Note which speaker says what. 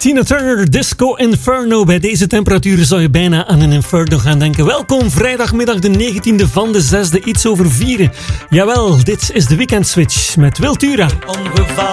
Speaker 1: Tina Turner, Disco Inferno. Bij deze temperaturen zou je bijna aan een inferno gaan denken. Welkom, vrijdagmiddag de 19e van de 6e, iets over 4. Jawel, dit is de Weekend Switch met Wiltura.
Speaker 2: Ongeval